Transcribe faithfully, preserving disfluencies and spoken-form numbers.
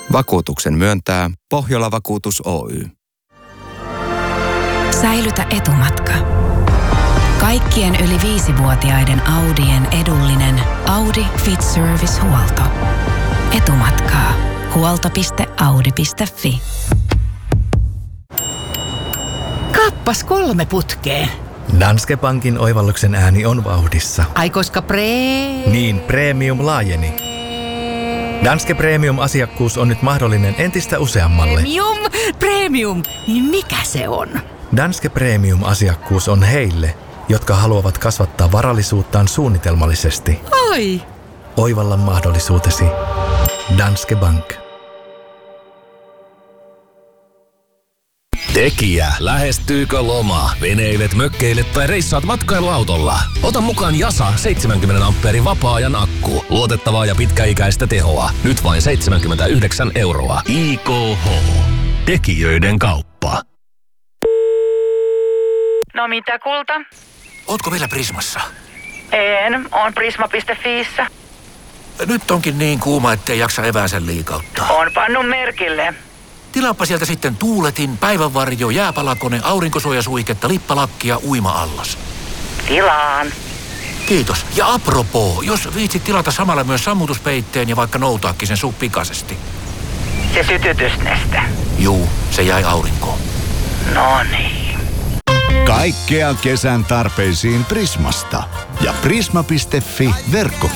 Vakuutuksen myöntää Pohjola Vakuutus Oy. Säilytä etumatka. Kaikkien yli viisivuotiaiden Audien edullinen Audi Fit Service-huolto. Etumatkaa. huolto piste audi piste fi. Kappas kolme putkeen. Danske Bankin oivalluksen ääni on vauhdissa. Ai koska pre... Niin, premium laajeni. Danske Premium-asiakkuus on nyt mahdollinen entistä useammalle. Premium, premium, niin mikä se on? Danske Premium-asiakkuus on heille, jotka haluavat kasvattaa varallisuuttaan suunnitelmallisesti. Oi! Oivalla mahdollisuutesi. Danske Bank. Tekijä, lähestyykö loma? Veneilet, mökkeilet tai reissaat matkailuautolla? Ota mukaan Jasa seitsemänkymmentä ampeerin vapaa-ajan akku. Luotettavaa ja pitkäikäistä tehoa. Nyt vain seitsemänkymmentäyhdeksän euroa. I K H. Tekijöiden kauppa. No mitä, kulta? Ootko vielä Prismassa? En, on prisma piste fiissä. Nyt onkin niin kuuma, ettei jaksa eväänsä liikauttaa. On pannut merkille. Tilaappa sieltä sitten tuuletin, päivänvarjo, jääpalakone, aurinkosuojasuihketta, lippalakkia, uima-allas. Tilaan. Kiitos. Ja apropoo, jos viitsit tilata samalla myös sammutuspeitteen ja vaikka noutaakin sen suh pikaisesti. Se sytytysneste. Juu, se jäi aurinkoon. No niin. Kaikkea kesän tarpeisiin Prismasta. Ja prisma piste fi verkkokauppa.